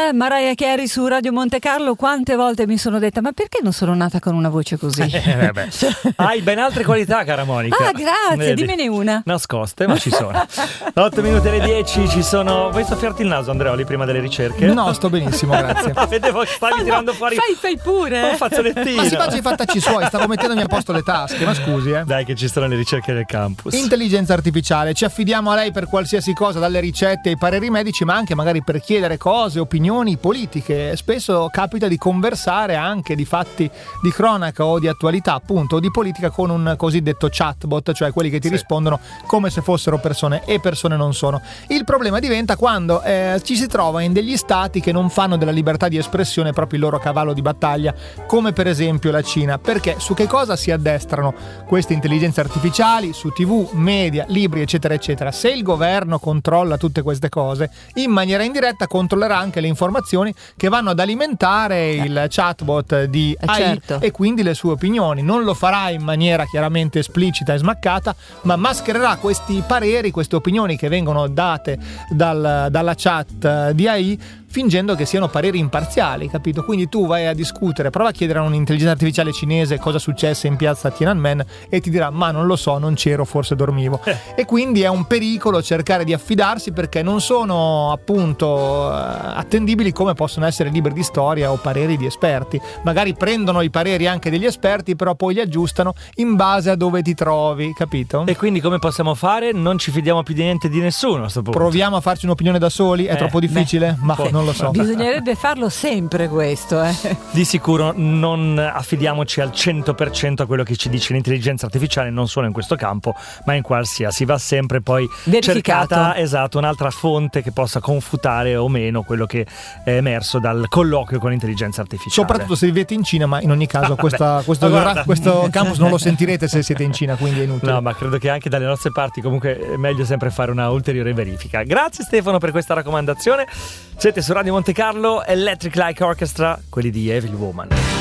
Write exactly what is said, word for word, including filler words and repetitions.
Mariah Carey su Radio Monte Carlo. Quante volte mi sono detta: ma perché non sono nata con una voce così? Eh, beh. Hai ben altre qualità, cara Monica. Ah, grazie, eh, dimmene una. Nascoste, ma ci sono. otto minuti alle dieci ci sono. Vuoi soffiarti il naso, Andreoli, prima delle ricerche? No, sto benissimo, grazie. Ah, vedevo che stavi Ah, no, tirando fuori Fai, fai pure. un fazzolettino. Ma si faccia i fattacci suoi, stavo mettendomi a posto le tasche, ma scusi, eh. Dai, che ci sono le ricerche del campus. Intelligenza artificiale, ci affidiamo a lei per qualsiasi cosa, dalle ricette ai pareri medici, ma anche magari per chiedere cose, opinioni politiche. Spesso capita di conversare anche di fatti di cronaca o di attualità, appunto, o di politica con un cosiddetto chatbot, cioè quelli che ti sì. rispondono come se fossero persone e persone non sono. Il problema diventa quando eh, ci si trova in degli stati che non fanno della libertà di espressione proprio il loro cavallo di battaglia, come per esempio la Cina, perché su che cosa si addestrano queste intelligenze artificiali? Su tivù, media, libri, eccetera eccetera. Se il governo controlla tutte queste cose, in maniera indiretta controllerà anche le informazioni che vanno ad alimentare il chatbot di Eh, A I certo. e quindi le sue opinioni. Non lo farà in maniera chiaramente esplicita e smaccata, ma maschererà questi pareri, queste opinioni che vengono date dal, dalla chat di A I, fingendo che siano pareri imparziali, capito? Quindi tu vai a discutere, prova a chiedere a un'intelligenza artificiale cinese cosa successe in piazza Tiananmen e ti dirà: ma non lo so, non c'ero, forse dormivo. Eh. E quindi è un pericolo cercare di affidarsi, perché non sono appunto attendibili come possono essere libri di storia o pareri di esperti. Magari prendono i pareri anche degli esperti, però poi li aggiustano in base a dove ti trovi, capito? E quindi come possiamo fare? Non ci fidiamo più di niente di nessuno a sto punto. Proviamo a farci un'opinione da soli? È Eh, troppo difficile? beh, ma un po'. non lo so. Bisognerebbe farlo sempre questo, eh. Di sicuro non affidiamoci al cento per cento a quello che ci dice l'intelligenza artificiale, non solo in questo campo, ma in qualsiasi. Va sempre poi Verificato. cercata, esatto, un'altra fonte che possa confutare o meno quello che è emerso dal colloquio con l'intelligenza artificiale. Soprattutto se vivete in Cina, ma in ogni caso Ah, questa, beh. questo, Ma guarda. questo campus non lo sentirete se siete in Cina, quindi è inutile. No, ma credo che anche dalle nostre parti comunque è meglio sempre fare una ulteriore verifica. Grazie Stefano per questa raccomandazione. Siete su Radio Monte Carlo, Electric Light Orchestra, quelli di Evil Woman.